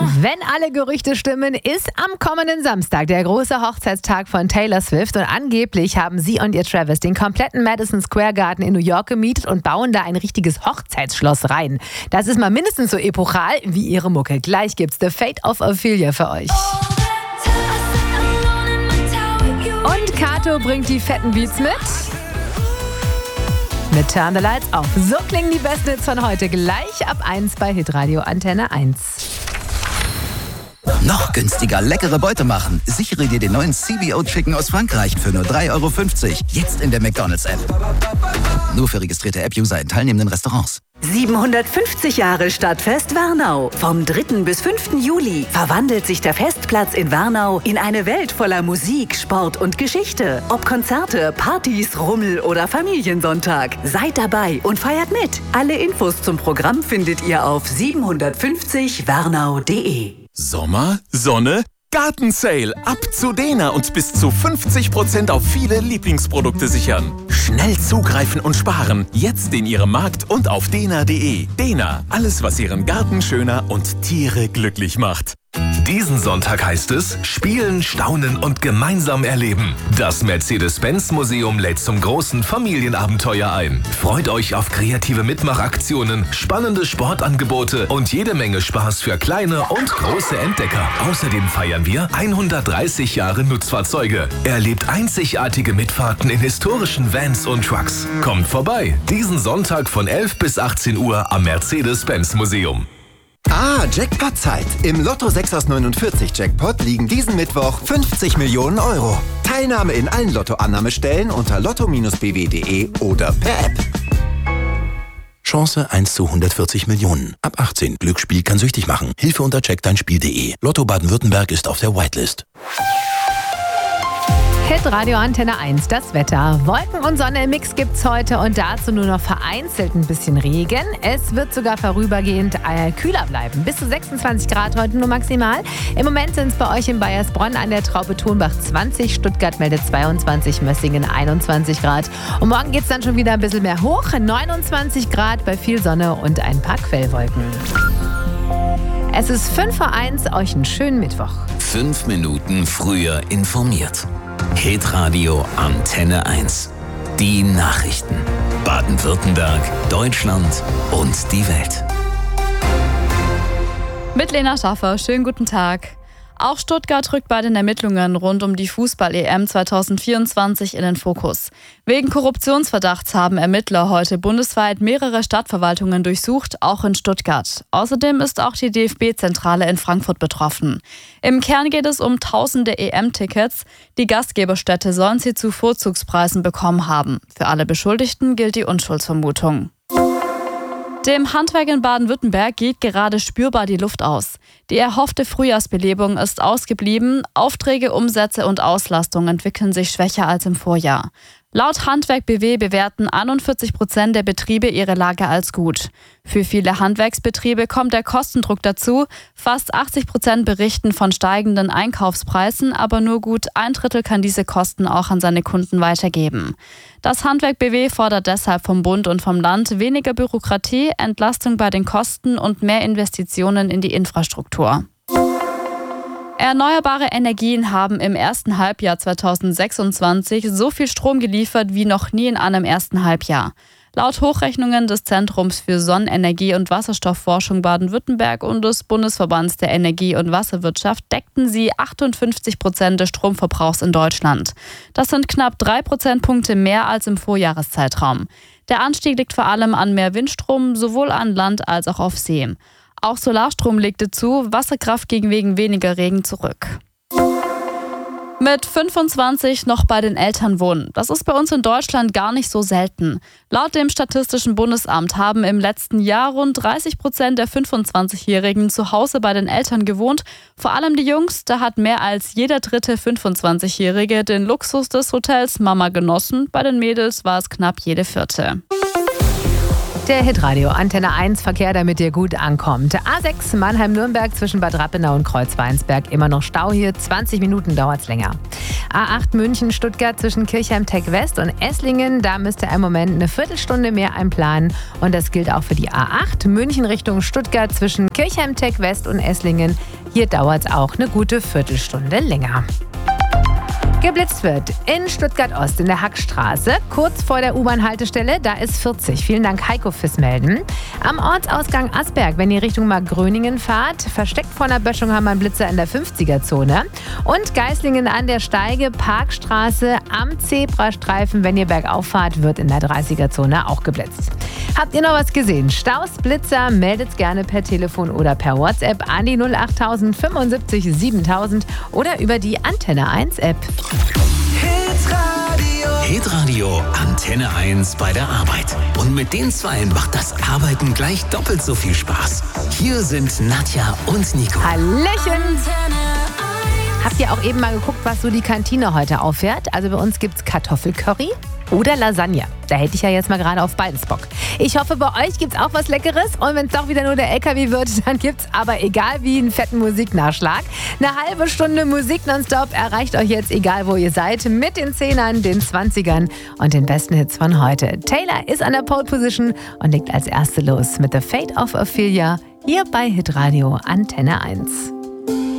Wenn alle Gerüchte stimmen, ist am kommenden Samstag der große Hochzeitstag von Taylor Swift und angeblich haben sie und ihr Travis den kompletten Madison Square Garden in New York gemietet und bauen da ein richtiges Hochzeitsschloss rein. Das ist mal mindestens so epochal wie ihre Mucke. Gleich gibt's The Fate of Ophelia für euch. Und Kato bringt die fetten Beats mit Turn the Lights Off. So klingen die besten Hits von heute. Gleich ab 1 bei Hitradio Antenne 1. Noch günstiger leckere Beute machen. Sichere dir den neuen CBO Chicken aus Frankreich für nur 3,50 €. Jetzt in der McDonald's-App. Nur für registrierte App-User in teilnehmenden Restaurants. 750 Jahre Stadtfest Wernau. Vom 3. bis 5. Juli verwandelt sich der Festplatz in Wernau in eine Welt voller Musik, Sport und Geschichte. Ob Konzerte, Partys, Rummel oder Familiensonntag. Seid dabei und feiert mit. Alle Infos zum Programm findet ihr auf 750wernau.de. Sommer, Sonne, Gartensale. Ab zu Dena und bis zu 50% auf viele Lieblingsprodukte sichern. Schnell zugreifen und sparen. Jetzt in Ihrem Markt und auf dena.de. Dena, alles was Ihren Garten schöner und Tiere glücklich macht. Diesen Sonntag heißt es Spielen, Staunen und gemeinsam erleben. Das Mercedes-Benz-Museum lädt zum großen Familienabenteuer ein. Freut euch auf kreative Mitmachaktionen, spannende Sportangebote und jede Menge Spaß für kleine und große Entdecker. Außerdem feiern wir 130 Jahre Nutzfahrzeuge. Erlebt einzigartige Mitfahrten in historischen Vans und Trucks. Kommt vorbei, diesen Sonntag von 11 bis 18 Uhr am Mercedes-Benz-Museum. Jackpot-Zeit. Im Lotto 6 aus 49 Jackpot liegen diesen Mittwoch 50 Millionen €. Teilnahme in allen Lottoannahmestellen unter lotto-bw.de oder per App. Chance 1 zu 140 Millionen. Ab 18. Glücksspiel kann süchtig machen. Hilfe unter checkdeinspiel.de. Lotto Baden-Württemberg ist auf der Whitelist. Hitradio Antenne 1, das Wetter. Wolken und Sonne im Mix gibt's heute und dazu nur noch vereinzelt ein bisschen Regen. Es wird sogar vorübergehend kühler bleiben. Bis zu 26 Grad heute nur maximal. Im Moment sind es bei euch in Baiersbronn an der Traube Thunbach 20, Stuttgart meldet 22, Mössingen 21 Grad. Und morgen geht's dann schon wieder ein bisschen mehr hoch. 29 Grad bei viel Sonne und ein paar Quellwolken. Es ist 5:01, euch einen schönen Mittwoch. 5 Minuten früher informiert. Hitradio Antenne 1. Die Nachrichten. Baden-Württemberg, Deutschland und die Welt. Mit Lena Schaffer, schönen guten Tag. Auch Stuttgart rückt bei den Ermittlungen rund um die Fußball-EM 2024 in den Fokus. Wegen Korruptionsverdachts haben Ermittler heute bundesweit mehrere Stadtverwaltungen durchsucht, auch in Stuttgart. Außerdem ist auch die DFB-Zentrale in Frankfurt betroffen. Im Kern geht es um tausende EM-Tickets. Die Gastgeberstädte sollen sie zu Vorzugspreisen bekommen haben. Für alle Beschuldigten gilt die Unschuldsvermutung. Dem Handwerk in Baden-Württemberg geht gerade spürbar die Luft aus. Die erhoffte Frühjahrsbelebung ist ausgeblieben. Aufträge, Umsätze und Auslastung entwickeln sich schwächer als im Vorjahr. Laut Handwerk BW bewerten 41% der Betriebe ihre Lage als gut. Für viele Handwerksbetriebe kommt der Kostendruck dazu. Fast 80% berichten von steigenden Einkaufspreisen, aber nur gut 1/3 kann diese Kosten auch an seine Kunden weitergeben. Das Handwerk BW fordert deshalb vom Bund und vom Land weniger Bürokratie, Entlastung bei den Kosten und mehr Investitionen in die Infrastruktur. Erneuerbare Energien haben im ersten Halbjahr 2026 so viel Strom geliefert wie noch nie in einem ersten Halbjahr. Laut Hochrechnungen des Zentrums für Sonnenenergie und Wasserstoffforschung Baden-Württemberg und des Bundesverbands der Energie- und Wasserwirtschaft deckten sie 58% des Stromverbrauchs in Deutschland. Das sind knapp 3 Prozentpunkte mehr als im Vorjahreszeitraum. Der Anstieg liegt vor allem an mehr Windstrom, sowohl an Land als auch auf See. Auch Solarstrom legte zu, Wasserkraft ging wegen weniger Regen zurück. Mit 25 noch bei den Eltern wohnen. Das ist bei uns in Deutschland gar nicht so selten. Laut dem Statistischen Bundesamt haben im letzten Jahr rund 30% der 25-Jährigen zu Hause bei den Eltern gewohnt. Vor allem die Jungs, da hat mehr als jeder dritte 25-Jährige den Luxus des Hotels Mama genossen. Bei den Mädels war es knapp jede vierte. Der Hitradio Antenne 1 Verkehr, damit ihr gut ankommt. A6 Mannheim-Nürnberg zwischen Bad Rappenau und Kreuzweinsberg. Immer noch Stau hier, 20 Minuten dauert es länger. A8 München-Stuttgart zwischen Kirchheim-Tech West und Esslingen. Da müsst ihr im Moment eine Viertelstunde mehr einplanen. Und das gilt auch für die A8 München Richtung Stuttgart zwischen Kirchheim-Tech West und Esslingen. Hier dauert es auch eine gute Viertelstunde länger. Geblitzt wird in Stuttgart-Ost in der Hackstraße, kurz vor der U-Bahn-Haltestelle, da ist 40. Vielen Dank Heiko fürs Melden. Am Ortsausgang Asberg, wenn ihr Richtung Markgröningen fahrt, versteckt vor einer Böschung haben wir einen Blitzer in der 50er-Zone. Und Geislingen an der Steige, Parkstraße am Zebrastreifen, wenn ihr bergauf fahrt, wird in der 30er-Zone auch geblitzt. Habt ihr noch was gesehen? Staus, Blitzer, meldet's gerne per Telefon oder per WhatsApp an die 08000 75 7000 oder über die Antenne 1 App. Hitradio Antenne 1 bei der Arbeit. Und mit den Zweien macht das Arbeiten gleich doppelt so viel Spaß. Hier sind Nadja und Nico. Hallöchen! Habt ihr auch eben mal geguckt, was so die Kantine heute auffährt? Also bei uns gibt's Kartoffelcurry oder Lasagne. Da hätte ich ja jetzt mal gerade auf beides Bock. Ich hoffe, bei euch gibt's auch was Leckeres. Und wenn es doch wieder nur der LKW wird, dann gibt's aber egal wie einen fetten Musiknachschlag. Eine halbe Stunde Musik nonstop erreicht euch jetzt, egal wo ihr seid, mit den 10ern, den 20ern und den besten Hits von heute. Taylor ist an der Pole Position und legt als Erste los mit The Fate of Ophelia hier bei Hitradio Antenne 1.